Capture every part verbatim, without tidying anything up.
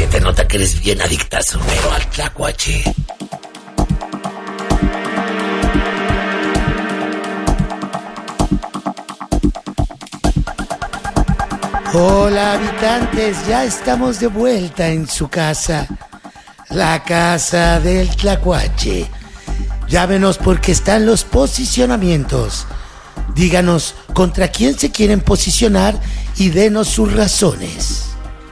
Se te nota que eres bien adictazo, pero al tlacuache. Hola habitantes, ya estamos de vuelta en su casa, la casa del tlacuache. Llámenos porque están los posicionamientos. Díganos contra quién se quieren posicionar y denos sus razones.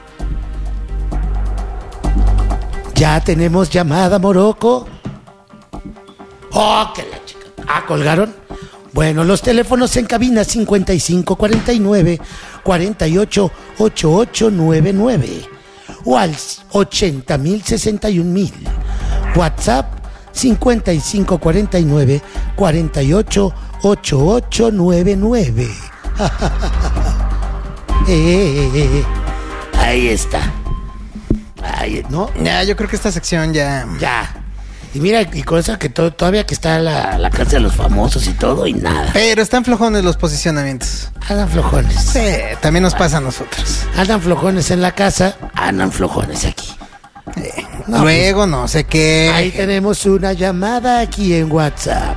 Ya tenemos llamada, Morocco. Oh, que la chica. Ah, ¿colgaron? Bueno, los teléfonos en cabina cincuenta y cinco cuarenta y nueve cuarenta y ocho ochenta y ocho noventa y nueve o al ochenta mil sesenta y un mil. WhatsApp cincuenta y cinco cuarenta y nueve cuarenta y ocho ochenta y ocho noventa y nueve. eh, eh, eh. Ahí está. Ahí, ¿no? Ya, yo creo que esta sección ya... Ya. Y mira, y cosa que to- todavía que está la, la casa de los famosos y todo, y nada. Pero están flojones los posicionamientos. Andan flojones. Sí, también nos pasa a nosotros. Andan flojones en la casa, andan flojones aquí. Eh, No, luego pues, no sé qué. Ahí tenemos una llamada aquí en WhatsApp.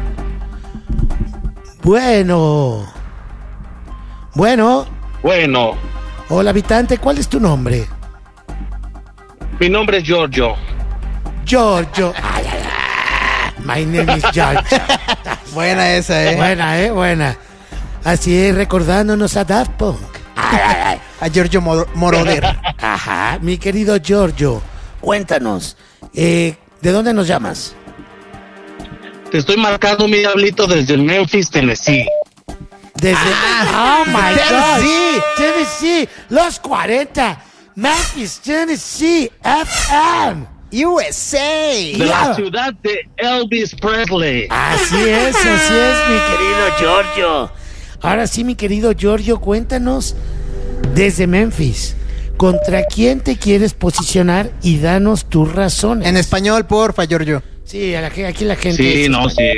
Bueno. Bueno. Bueno. Hola, habitante, ¿cuál es tu nombre? Mi nombre es Giorgio. Giorgio. Ay, ay, ay. My name is Giorgio. Buena esa, eh. Buena, eh, buena. Así es, recordándonos a Daft Punk. Ay, ay, ay. A Giorgio Mor- Moroder. Ajá, mi querido Giorgio, cuéntanos, eh, ¿de dónde nos llamas? Te estoy marcando, mi diablito, desde Memphis, Tennessee. Desde... Ah, ¡Oh, my Tennessee. God! Tennessee, los cuarenta, Memphis, Tennessee, F M. U S A. De Yeah. la ciudad de Elvis Presley. Así es, así es, mi querido Giorgio. Ahora sí, mi querido Giorgio, cuéntanos, desde Memphis, ¿contra quién te quieres posicionar y danos tus razones? En español, porfa, Giorgio. Sí, a la, ge- aquí la gente... Sí, es no, sí.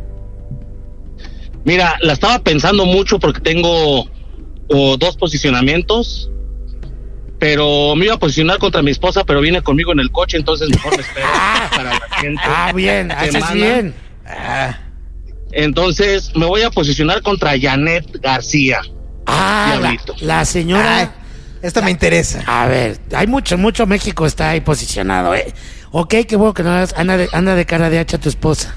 Mira, la estaba pensando mucho porque tengo oh, dos posicionamientos, pero me iba a posicionar contra mi esposa, pero viene conmigo en el coche, entonces mejor me espero para la gente. Ah, bien, haces semana. bien. Ah, Entonces me voy a posicionar contra Janet García. Ah, la, Diablito. la señora... ay, esta me interesa. A ver, hay mucho, mucho México está ahí posicionado, ¿eh? Ok, qué bueno que no hagas- anda de, anda de cara de hacha tu esposa.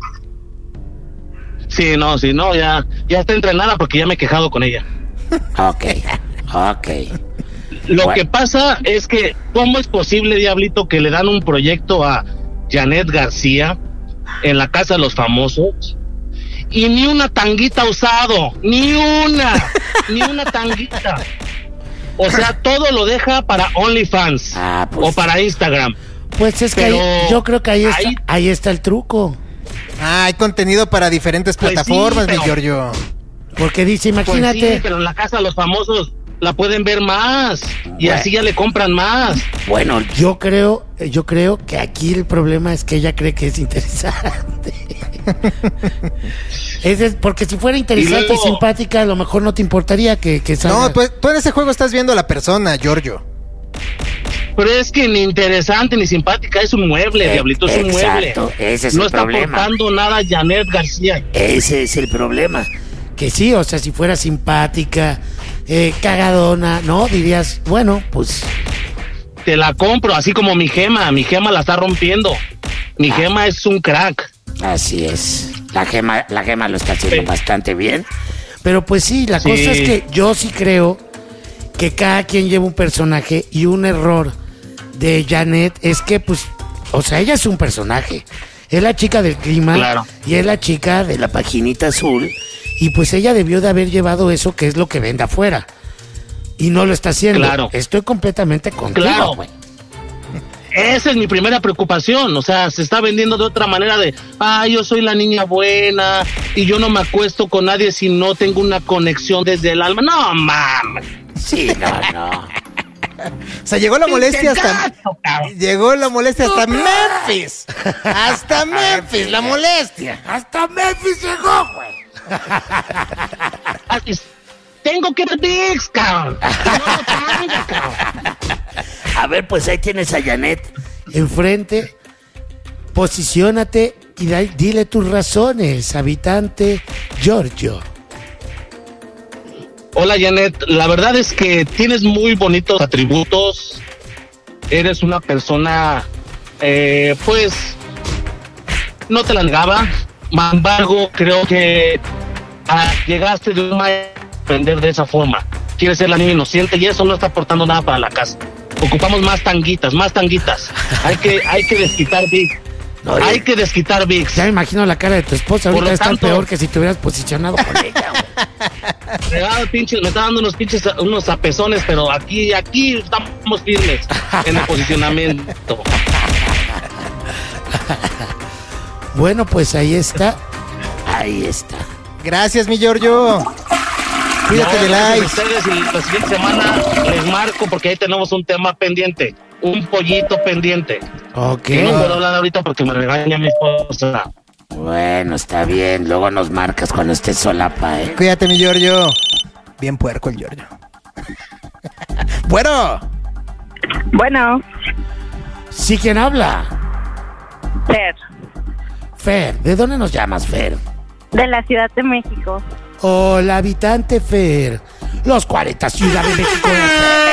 Sí, no, sí, no, ya, ya está entrenada porque ya me he quejado con ella. Ok, ok. Lo Bueno. que pasa es que, ¿cómo es posible, Diablito, que le dan un proyecto a Janet García en la Casa de los Famosos y ni una tanguita usado, ni una, ni una tanguita? O sea, todo lo deja para OnlyFans Ah, pues- o para Instagram. Pues es que Pero ahí- yo creo que ahí está, ahí- ahí está el truco. Ah, hay contenido para diferentes Pues sí, plataformas, pero- mi Giorgio. Porque dice, Pues imagínate, sí, pero en la Casa de los Famosos la pueden ver más y Bueno. así ya le compran más. bueno, yo creo, yo creo que aquí el problema es que ella cree que es interesante. Es de- porque si fuera interesante y, Y luego- simpática, a lo mejor no te importaría que, que salga. No, pues tú en ese juego estás viendo a la persona, Giorgio. Pero es que ni interesante ni simpática, es un mueble, Eh, Diablito, es un exacto, mueble. ese es no el está problema. aportando nada Janet García. Ese es el problema. Que sí, o sea, si fuera simpática, eh, cagadona, ¿no? Dirías, bueno, pues... Te la compro, así como mi Gema, mi Gema la está rompiendo. Mi Ah. Gema es un crack. Así es. La Gema, la Gema lo está haciendo Sí. bastante bien. Pero pues sí, la Sí. cosa es que yo sí creo que cada quien lleva un personaje y un error de Janet es que, pues, o sea, ella es un personaje. Es la chica del clima Claro. y es la chica de la paginita azul. Y pues ella debió de haber llevado eso que es lo que vende afuera. Y no lo está haciendo. Claro. Estoy completamente contigo, Claro. güey. Esa es mi primera preocupación, o sea, se está vendiendo de otra manera de, ah, yo soy la niña buena y yo no me acuesto con nadie si no tengo una conexión desde el alma. No, mames. Sí, no, no. O sea, llegó la molestia hasta... Gato, cabrón. Llegó la molestia hasta Memphis. Hasta Memphis, la molestia. Hasta Memphis llegó, güey. Así es. Tengo que ver Dix, cabrón. Que no lo traiga, cabrón. A ver, pues ahí tienes a Janet enfrente. Posiciónate y da- dile tus razones, habitante Giorgio. Hola Janet, la verdad es que tienes muy bonitos atributos. Eres una persona, eh, pues, no te la negaba. Sin embargo, creo que ah, llegaste de un maestro a aprender de esa forma. Quieres ser la niña inocente y eso no está aportando nada para la casa. Ocupamos más tanguitas, más tanguitas. Hay que, hay que desquitar Big. No, hay ya- que desquitar Big. Ya me imagino la cara de tu esposa. Por Ahorita lo está tanto- peor que si te hubieras posicionado con ella. güey. Me da pinches- me está dando unos pinches, unos zapezones, pero aquí, aquí estamos firmes en el posicionamiento. Bueno, pues ahí está. Ahí está. Gracias, mi Giorgio. Cuídate No, de gracias a likes. ustedes y la siguiente semana les marco porque ahí tenemos un tema pendiente, un pollito pendiente. Ok. Que no puedo hablar ahorita porque me regaña mi esposa. Bueno, está bien. Luego nos marcas cuando estés solapa, ¿eh? Cuídate, mi Giorgio. Bien puerco el Giorgio. Bueno. Bueno, Sí, ¿quién habla? Fer, Fer. ¿De dónde nos llamas, Fer? de la Ciudad de México. Hola, habitante Fer. Los cuarenta Ciudad de México. F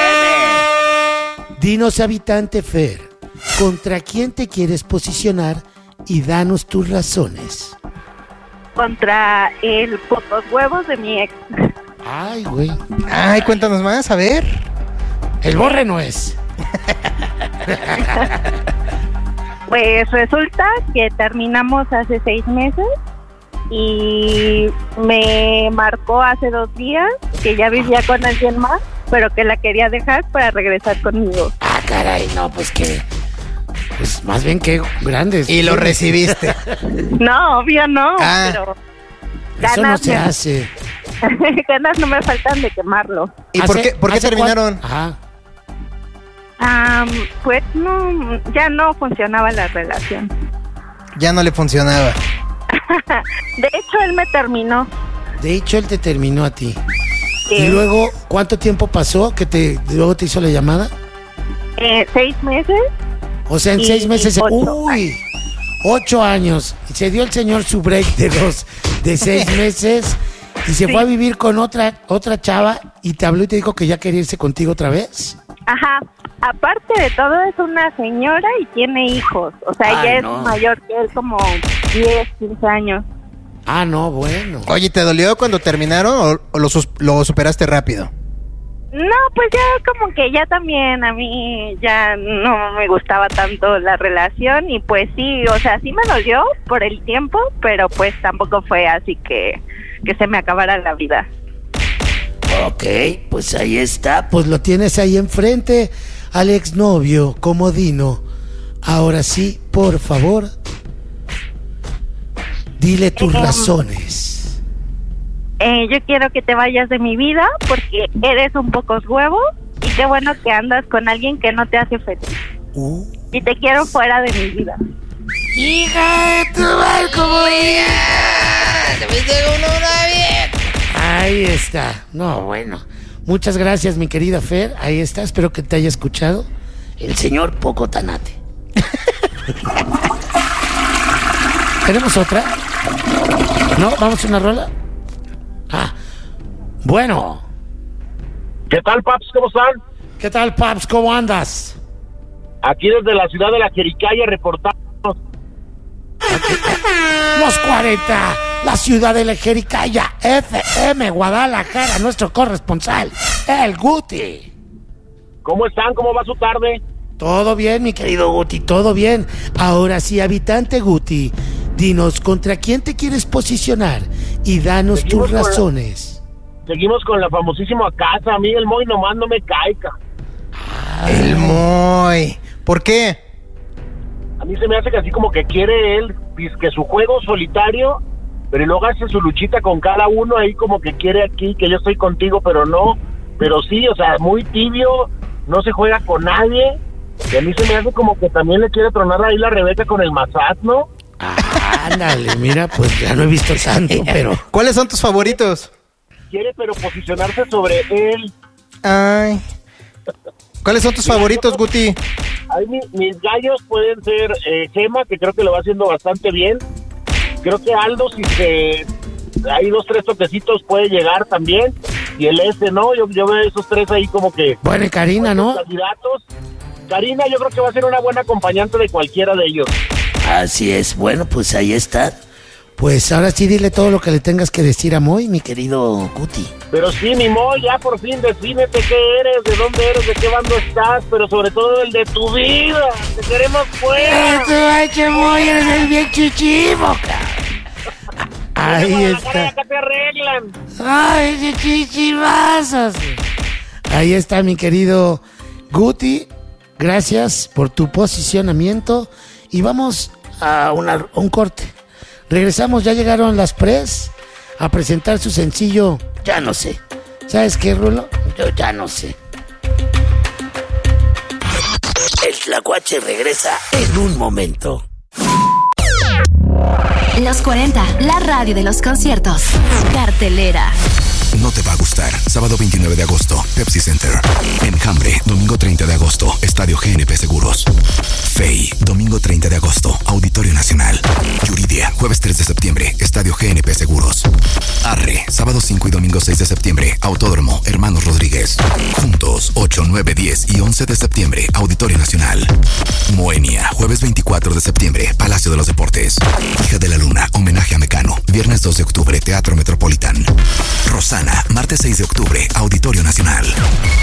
M. Dinos, habitante Fer, ¿contra quién te quieres posicionar y danos tus razones? Contra el pocos huevos de mi ex. Ay, güey. Ay, cuéntanos más, a ver. El borre no es. Pues resulta que terminamos hace seis meses y me marcó hace dos días que ya vivía con alguien más, pero que la quería dejar para regresar conmigo. Ah, caray, no, pues que... Pues más bien que grandes. Y lo recibiste. No, obvio no, Ah. pero Eso no ganas, se me, hace. ganas no me faltan de quemarlo. ¿Y por Hace- qué, por qué hace terminaron? cuán- Ajá. Am, pues no, ya no funcionaba la relación. Ya no le funcionaba. De hecho, él me terminó. De hecho, él te terminó a ti. Sí. Y luego, ¿cuánto tiempo pasó que te luego te hizo la llamada? Eh, seis meses. O sea, en Y seis meses... ocho ¡Uy! Ocho años. Y se dio el señor su break de dos, de seis meses y se Sí. fue a vivir con otra, otra chava y te habló y te dijo que ya quería irse contigo otra vez. Ajá. Aparte de todo, es una señora y tiene hijos. O sea, Ay, ella no. es mayor que él, como diez, quince años. Ah, no, bueno. Oye, ¿te dolió cuando terminaron o, o lo, sus- lo superaste rápido? No, pues ya como que ya también a mí ya no me gustaba tanto la relación y pues sí, o sea, sí me dolió por el tiempo, pero pues tampoco fue así que, que se me acabara la vida. Ok, pues ahí está. Pues lo tienes ahí enfrente al exnovio comodino. Ahora sí, por favor, dile tus Eh, razones. Eh, yo quiero que te vayas de mi vida porque eres un pocos huevos y qué bueno que andas con alguien que no te hace feliz. Uh. Y te quiero fuera de mi vida. ¡Hija de tu mal comodino! Ahí está. No, bueno. Muchas gracias, mi querida Fer. Ahí está. Espero que te haya escuchado el señor Poco Tanate. ¿Tenemos otra? ¿No? ¿Vamos a una rola? Ah. Bueno. ¿Qué tal, paps? ¿Cómo están? ¿Qué tal, Paps? ¿Cómo andas? Aquí desde la ciudad de la Jericaya reportando. Los cuarenta, la ciudad de la Jericaya, F M Guadalajara, nuestro corresponsal, el Guti. ¿Cómo están? ¿Cómo va su tarde? Todo bien, mi querido Guti, todo bien. Ahora sí, habitante Guti, dinos contra quién te quieres posicionar y danos Seguimos tus con la- razones. Seguimos con la famosísima casa. A mí el Moy nomás no me caiga. El Moy. ¿Por qué? A mí se me hace que así como que quiere él, que su juego solitario, pero luego hace su luchita con cada uno ahí como que quiere aquí, que yo estoy contigo, pero no. Pero sí, o sea, muy tibio, no se juega con nadie. Y a mí se me hace como que también le quiere tronar ahí la Rebeca con el Mazat, ¿no? Ah, ándale, mira, pues ya no he visto tanto, pero... ¿Cuáles son tus favoritos? Quiere pero posicionarse sobre él. Ay. ¿Cuáles son tus favoritos, Guti? Ahí mi, mis gallos pueden ser eh, Gema, que creo que lo va haciendo bastante bien. Creo que Aldo, si se... hay dos, tres toquecitos, puede llegar también. Y el este, ¿no? Yo, yo veo esos tres ahí como que... Bueno, y Karina, ¿no? Candidatos. Karina, yo creo que va a ser una buena acompañante de cualquiera de ellos. Así es, bueno, pues ahí está. Pues ahora sí dile todo lo que le tengas que decir a Moy, mi querido Guti. Pero sí, mi Moy, ya por fin defínete qué eres, de dónde eres, de qué bando estás, pero sobre todo el de tu vida. Te queremos fuera. Ay, que Moy, eres el bien chichivo, cabrón. Ahí está. Acá te arreglan. Ay, ese chichivazos. Ahí está, mi querido Guti. Gracias por tu posicionamiento. Y vamos a, una, a un corte. Regresamos, ya llegaron las Pres a presentar su sencillo Ya No Sé. ¿Sabes qué, Rulo? Yo ya no sé. El Tlacuache regresa en un momento. Los cuarenta, la radio de los conciertos. Cartelera. No te va a gustar. Sábado veintinueve de agosto, Pepsi Center. Enjambre, domingo treinta de agosto, Estadio G N P Seguros. Fey, domingo treinta de agosto, Auditorio Nacional. Yuridia, jueves tres de septiembre, Estadio G N P Seguros. Arre, sábado cinco y domingo seis de septiembre, Autódromo Hermanos Rodríguez. Juntos, ocho, nueve, diez y once de septiembre, Auditorio Nacional. Moenia, jueves veinticuatro de septiembre, Palacio de los Deportes. Hija de la Luna, homenaje a Mecano. Viernes dos de octubre, Teatro Metropolitan. Rosana, martes seis de octubre, Auditorio Nacional.